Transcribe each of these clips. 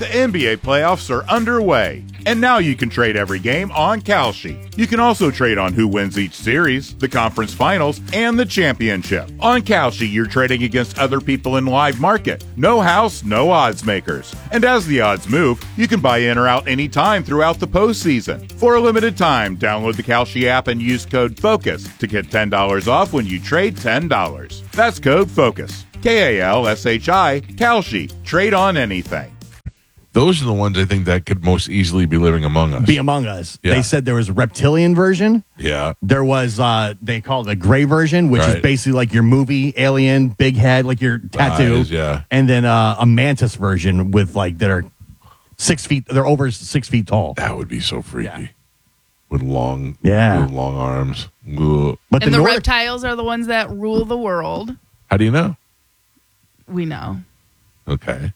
The NBA playoffs are underway, and now you can trade every game on Kalshi. You can also trade on who wins each series, the conference finals, and the championship. On Kalshi, you're trading against other people in live market. No house, no odds makers. And as the odds move, you can buy in or out anytime throughout the postseason. For a limited time, download the Kalshi app and use code FOCUS to get $10 off when you trade $10. That's code FOCUS. Kalshi, Kalshi. Trade on anything. Those are the ones I think that could most easily be living among us. Be among us. Yeah. They said there was a reptilian version. Yeah. There was, they call it a gray version, which is basically like your movie, alien, big head, like your tattoo. Eyes, yeah. And then a mantis version with like, that are 6 feet, they're over 6 feet tall. That would be so freaky. Yeah. With long arms. Ugh. But and the reptiles are the ones that rule the world. How do you know? We know. Okay.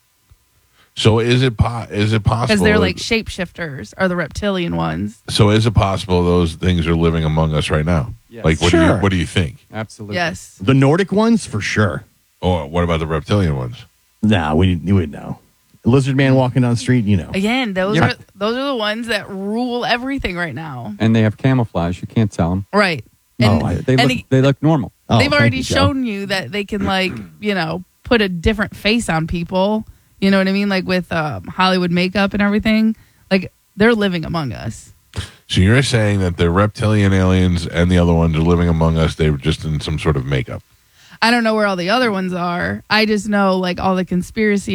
So is it possible? Because they're like shapeshifters, are the reptilian ones. So is it possible those things are living among us right now? Yes. Like, what do you think? Absolutely. Yes. The Nordic ones, for sure. Or what about the reptilian ones? Nah, you would know. A lizard man walking down the street, you know. Again, those are the ones that rule everything right now. And they have camouflage. You can't tell them. Right. They look normal. Oh, they've already you, shown you that they can, like, put a different face on people. You know what I mean? Like with Hollywood makeup and everything. Like, they're living among us. So you're saying that the reptilian aliens and the other ones are living among us. They were just in some sort of makeup. I don't know where all the other ones are. I just know, like, all the conspiracy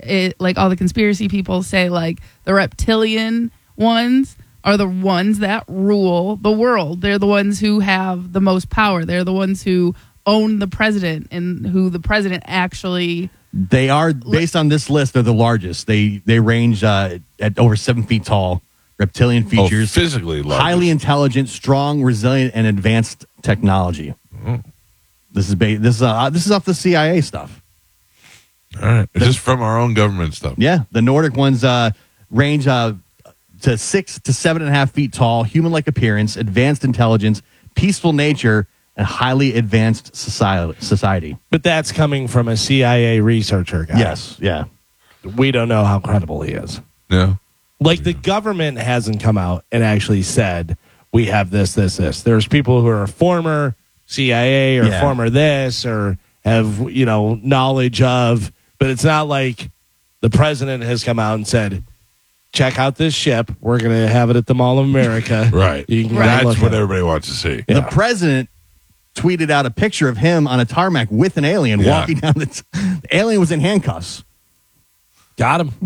people say, like, the reptilian ones are the ones that rule the world. They're the ones who have the most power. They're the ones who own the president and who the president actually... They are, based on this list, they're the largest. They range at over 7 feet tall. Reptilian features. Physically large. Highly intelligent, strong, resilient, and advanced technology. Oh. This is off the CIA stuff. All right. Is this from our own government stuff? Yeah. The Nordic ones range to 6 to 7.5 feet tall, human-like appearance, advanced intelligence, peaceful nature, and highly advanced society. But that's coming from a CIA researcher guy. Yes, yeah. We don't know how credible he is. Yeah. Like, the government hasn't come out and actually said, we have this. There's people who are former CIA or former this or have, knowledge of, but it's not like the president has come out and said, check out this ship. We're going to have it at the Mall of America. Right. You can That's what everybody wants to see. The president tweeted out a picture of him on a tarmac with an alien walking down the alien was in handcuffs. Got him.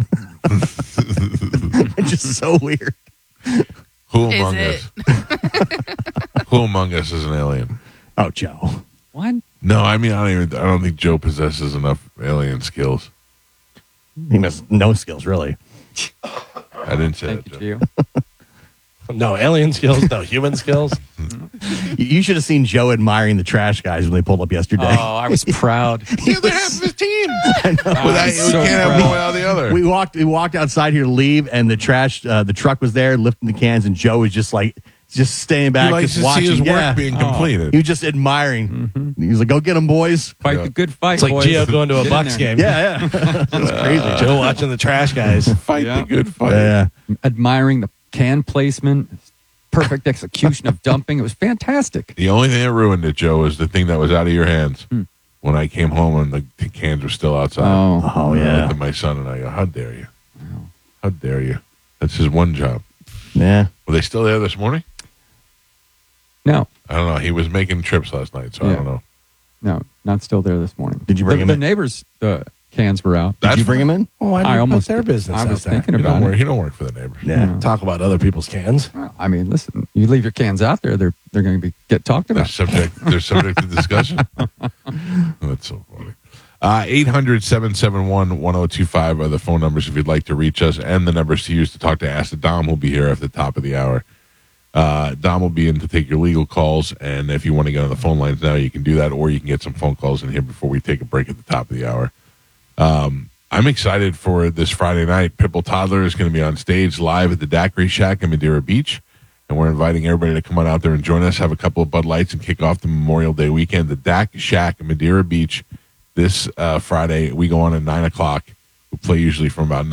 It's just so weird. Who among us? Who among us is an alien? Oh, Joe. What? No, I mean, I don't think Joe possesses enough alien skills. He has no skills, really. I didn't say Thank that, you, Joe. Gio. No alien skills, no human skills. You should have seen Joe admiring the trash guys when they pulled up yesterday. Oh, I was proud. The other half of his team. I know. We can't have one without the other. We walked outside here to leave, and the truck was there lifting the cans, and Joe was just staying back, He likes just to watching. see his work Yeah. being completed. He was just admiring. He was like, "Go get him, boys!" Fight the good fight, It's like boys. Gio going to a Get in Bucks there. game. Yeah, that's crazy. Joe watching the trash guys. Fight Yeah. the good fight. Yeah, Admiring the can placement, perfect execution of dumping. It was fantastic. The only thing that ruined it, Joe, is the thing that was out of your hands when I came home and the cans were still outside. Oh, I yeah. looked at my son and I go, "How dare you? How dare you?" That's his one job. yeah. Were they still there this morning? No, I don't know. He was making trips last night, so I Yeah. don't know. no, not still there this morning. Did you bring him the in? neighbors' cans were out. Did you bring him in? Oh, I almost their business. I was out there. thinking He about it. don't work for the neighbors. Yeah. Talk about other people's cans. Well, I mean, listen, you leave your cans out there, they're going to get talked They're about. subject to discussion. That's so funny. 800-771-1025 are the phone numbers if you'd like to reach us, and the numbers to use to talk to Ask the Dom, who'll be here at the top of the hour. Dom will be in to take your legal calls, and if you want to get on the phone lines now, you can do that, or you can get some phone calls in here before we take a break at the top of the hour. I'm excited for this Friday night. Pitbull Toddler is going to be on stage live at the Daiquiri Shack in Madeira Beach, and we're inviting everybody to come on out there and join us, have a couple of Bud Lights, and kick off the Memorial Day weekend. The Dak Shack in Madeira Beach this Friday. We go on at 9 o'clock. We play usually from about